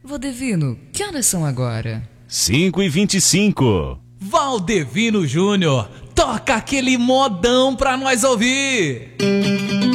Valdevino, que horas são agora? 5h25. Valdevino Júnior, toca aquele modão pra nós ouvir.